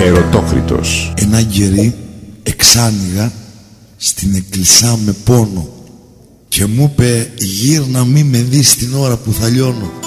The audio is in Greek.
Ερωτόκριτος. Ένα γερί εξάνοιγα στην εκκλησιά με πόνο και μου είπε γύρνα μη με δεις την ώρα που θα λιώνω.